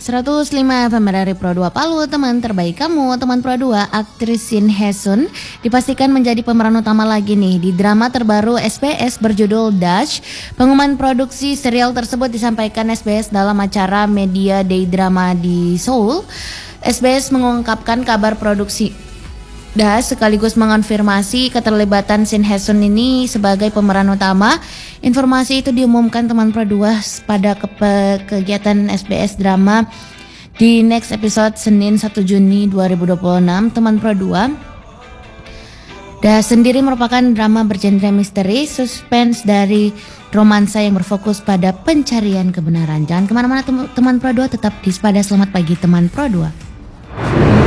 105 FM dari Pro 2 Palu, teman terbaik kamu. Teman Pro 2, aktris Shin Hye-sun dipastikan menjadi pemeran utama lagi nih di drama terbaru SBS berjudul Dutch. Pengumuman produksi serial tersebut disampaikan SBS dalam acara Media Day Drama di Seoul. SBS mengungkapkan kabar produksi sekaligus mengonfirmasi keterlibatan Shin Hye-sun ini sebagai pemeran utama. Informasi itu diumumkan teman Pro 2 pada kegiatan SBS drama di next episode Senin 1 Juni 2026. Teman Pro 2 sendiri merupakan drama bergenre misteri, suspense dari romansa yang berfokus pada pencarian kebenaran. Jangan kemana-mana teman Pro 2, tetap di Sepada. Selamat pagi teman Pro 2.